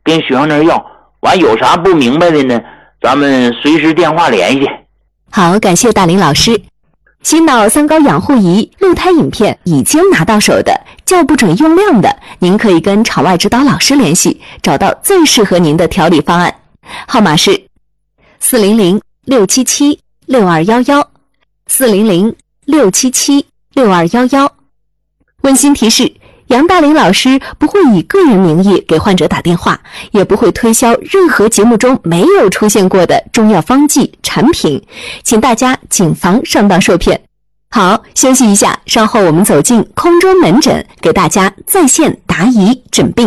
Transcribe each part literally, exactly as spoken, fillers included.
跟学生那儿要。完有啥不明白的呢，咱们随时电话联系。 好，感谢大林老师。心脑三高养护仪鹿胎影片已经拿到手的，叫不准用量的，您可以跟场外指导老师联系，找到最适合您的调理方案。号码是四零零六七七六二幺幺，四零零六七七六二幺幺。温馨提示，杨大林老师不会以个人名义给患者打电话，也不会推销任何节目中没有出现过的中药方剂产品，请大家谨防上当受骗。好，休息一下，稍后我们走进空中门诊，给大家在线答疑诊病。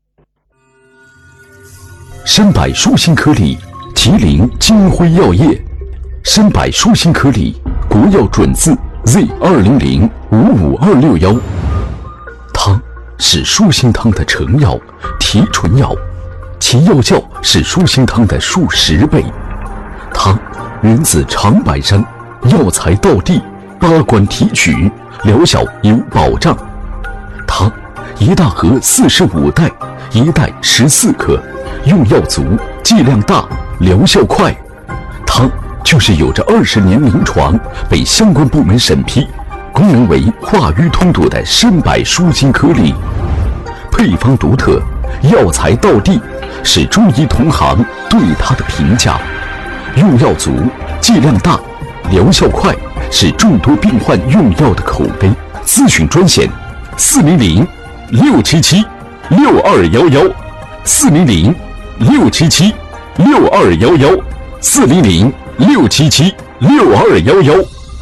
参百舒心颗粒，麒麟金辉药业。参百舒心颗粒，国药准字 Z 二零零五五二六幺。汤是舒心汤的成药、提纯药，其药效是舒心汤的数十倍。汤源自长白山，药材到地，八关提取，疗效有保障。汤一大盒四十五袋，一袋十四克，用药足，剂量大，疗效快。汤就是有着二十年临床，被相关部门审批，功能为化瘀通堵的参百舒心颗粒，配方独特，药材到地，是中医同行对它的评价。用药足，剂量大，疗效快，是众多病患用药的口碑。咨询专线：四零零六七七六二幺幺，四零零六七七六二幺幺，四零零六七七六二幺幺。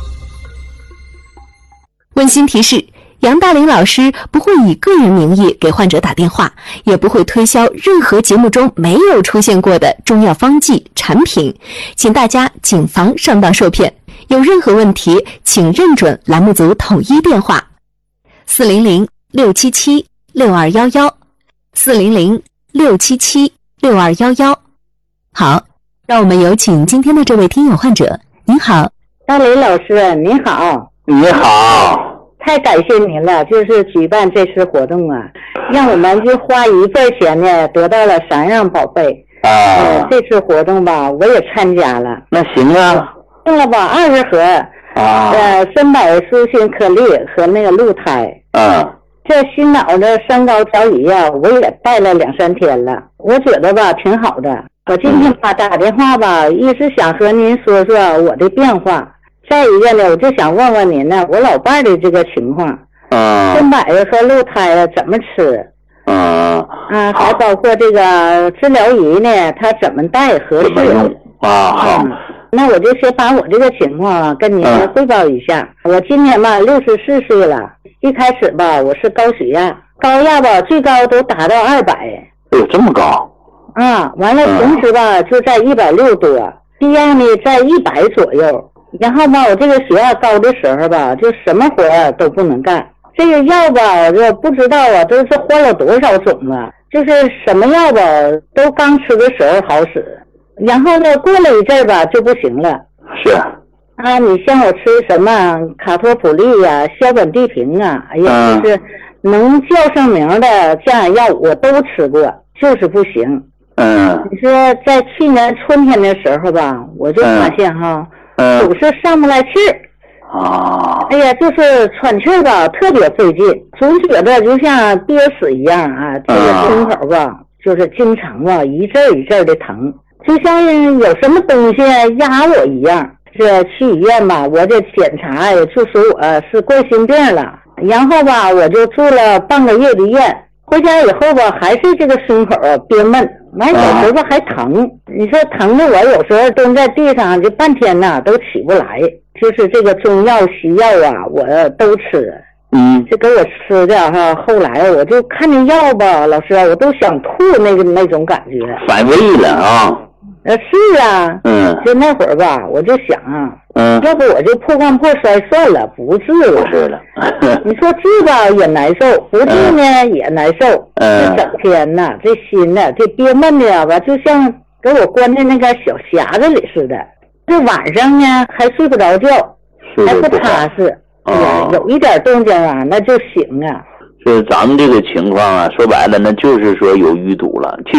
温馨提示，杨大林老师不会以个人名义给患者打电话，也不会推销任何节目中没有出现过的中药方剂产品，请大家谨防上当受骗。有任何问题，请认准栏目组统一电话：四零零六七七六二幺幺，四零零六七七六二幺幺。好，让我们有请今天的这位听友患者。您好， 大林老师，您好。 你好。 太感谢您了，就是举办这次活动啊，让我们就花一份钱呢，得到了三样宝贝。 啊、 呃，这次活动吧，我也参加了。 那行啊。 用了吧二十盒。 啊。 呃，参百舒心颗粒和那个鹿胎。 嗯。 这心脑的三高调仪啊，我也带了两三天了，我觉得吧挺好的。我今天吧打电话吧，一是想和您说说我的变化。再一个呢，我就想问问您呢，我老伴的这个情况， 嗯， 参百和鹿胎怎么吃？ 嗯， 啊，还包括这个治疗仪呢，它怎么带合适？ 啊，好、嗯， 那我就先把我这个情况啊跟您汇报一下。嗯、我今年吧六十四岁了，一开始吧我是高血压，高压吧最高都达到二百。 哎呦，这么高？ 啊，完了平时吧、嗯、就在一百六多，低压呢在一百左右。然后吧，我这个血压高的时候吧，就什么活啊都不能干。这个药吧，我不知道啊，都是换了多少种了，就是什么药吧，都刚吃的时候好使，然后呢，过了一阵吧就不行了。 是啊，你像我吃什么卡托普利呀、啊、硝苯地平啊，哎呀，就是能叫上名的这样药我都吃过，就是不行。 嗯， 你说在去年春天的时候吧，我就发现哈。 嗯， 总是上不来气儿啊！ 哎呀，就是喘气儿吧，特别费劲，总觉得就像憋死一样啊。这个胸口吧，嗯、就是经常吧一阵一阵的疼，就像有什么东西压我一样。这去医院吧，我这检查呀，就说我是冠心病了。然后吧，我就住了半个月的院，回家以后吧，还是这个胸口憋闷。完有时候还疼，你说疼的我有时候蹲在地上就半天呐都起不来，就是这个中药西药啊我都吃， 嗯， 这给我吃的哈，后来我就看那药吧，老师我都想吐那个那种感觉， 反胃了啊。 呃是啊， 嗯， 就那会儿吧，我就想啊， 嗯， 要不我就破罐破摔算了，不治了。 不治了。 你说治吧也难受，不治呢、嗯、也难受。 嗯， 这整天呐，这心呐，这憋闷的吧，就像给我关在那个小匣子里似的。这晚上呢还睡不着觉，还不踏实。哎呀，有一点动静啊，那就行啊。 就是咱们这个情况啊，说白了，那就是说有淤堵了。